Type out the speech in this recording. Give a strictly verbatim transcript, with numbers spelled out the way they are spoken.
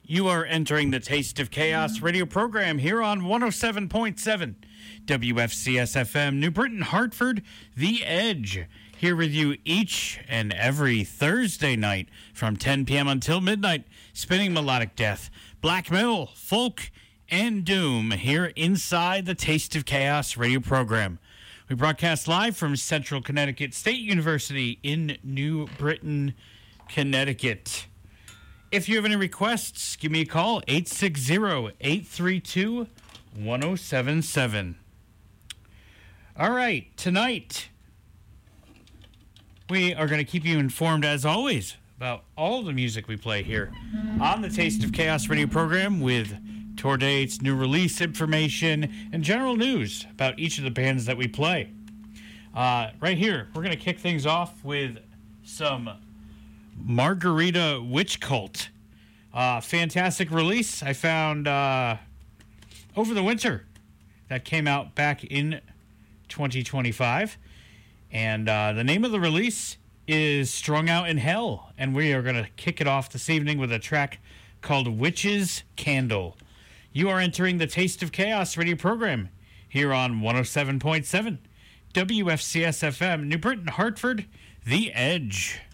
You are entering the Taste of Chaos radio program here on one oh seven point seven W F C S F M, New Britain, Hartford, The Edge. Here with you each and every Thursday night from ten p.m. until midnight, spinning melodic death, black metal, folk, and doom here inside the Taste of Chaos radio program. We broadcast live from Central Connecticut State University in New Britain, Connecticut. If you have any requests, give me a call, eight six zero, eight three two, one zero seven seven. All right, tonight, we are going to keep you informed, as always, about all the music we play here on the Taste of Chaos radio program with tour dates, new release information, and general news about each of the bands that we play. Uh, right here, we're going to kick things off with some Margarita Witch Cult. Uh, fantastic release I found uh, over the winter that came out back in twenty twenty-five. And uh, the name of the release is Strung Out in Hell. And we are going to kick it off this evening with a track called Witch's Candle. You are entering the Taste of Chaos radio program here on one oh seven point seven W F C S F M, New Britain, Hartford, The Edge.